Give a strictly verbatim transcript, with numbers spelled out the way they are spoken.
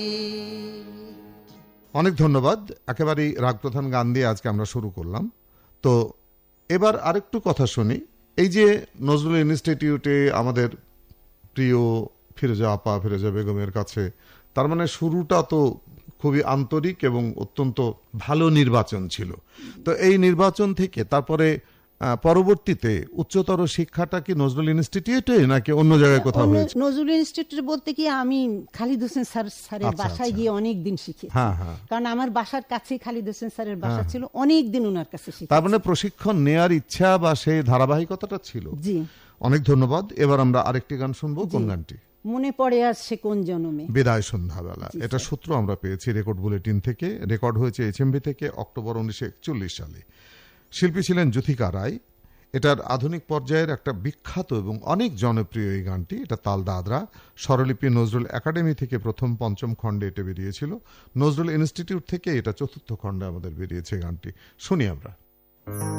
অনেক ধন্যবাদ। একেবারেই রাগ প্রধান গান দিয়ে আজকে আমরা শুরু করলাম। তো এবার আরেকটু কথা শুনি। এই যে নজরুল ইনস্টিটিউটে আমাদের প্রিয় ফিরোজা আপা, ফিরোজা বেগমের কাছে, তার মানে শুরুটা তো খুবই আন্তরিক এবং অত্যন্ত ভালো নির্বাচন ছিল। তো এই নির্বাচন থেকে তারপরে পরবর্তীতে উচ্চতর শিক্ষাটা কি নজরুল ইনস্টিটিউটে নাকি অন্য জায়গায় কোথাও হয়েছে? নজরুল ইনস্টিটিউট বলতে কি আমি খালিদ হোসেন স্যার স্যারের বাসায় গিয়ে অনেক দিন শিখেছি। কারণ আমার বাসার কাছে খালিদ হোসেন স্যারের বাসা ছিল, অনেক দিন ওনার কাছে শিখেছি। তার মানে প্রশিক্ষণ নেয়ার ইচ্ছা বা সেই ধারাবাহিকতাটা ছিল। জি, অনেক ধন্যবাদ। এবার আমরা আরেকটি গান শুনবো। কোন গানটি? মনে পড়ে আজ সে কোন জনমে, বিদায় সন্ধ্যাবেলা। এটা সূত্র আমরা পেয়েছি রেকর্ড বুলেটিন থেকে। রেকর্ড হয়েছে এইচএমভি থেকে অক্টোবর উনিশশো একচল্লিশ সালে। শিল্পী ছিলেন জ্যোতিকা রায়। এটার আধুনিক পর্যায়ের একটা বিখ্যাত এবং অনেক জনপ্রিয় এই গানটি। এটা তাল দাদরা। স্বরলিপি নজরুল একাডেমি থেকে প্রথম পঞ্চম খণ্ডে এটা বেরিয়েছিল। নজরুল ইনস্টিটিউট থেকে এটা চতুর্থ খণ্ডে আমাদের বেরিয়েছে গানটি। শুনি আমরা।